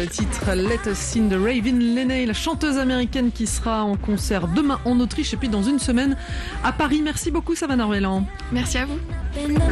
le titre Let Us Sing de Raven Leigh, la chanteuse américaine qui sera en concert demain en Autriche et puis dans une semaine à Paris. Merci beaucoup Savannah Orvélan. Merci à vous.